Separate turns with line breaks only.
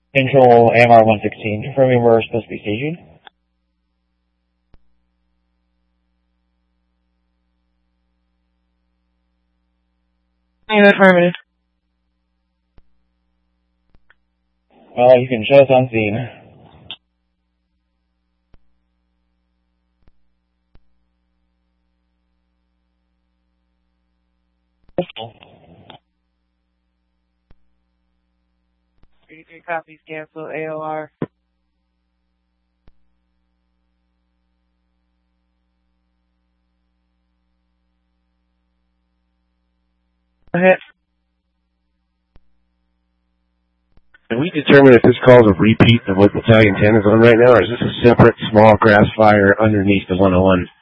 Control AMR 116, confirming we're supposed to be staging.
Affirmative.
Well, you can show us on scene.
Three copies, cancel AOR. Go ahead.
Can we determine if this call is a repeat of what Battalion 10 is on right now, or is this a separate small grass fire underneath the 101?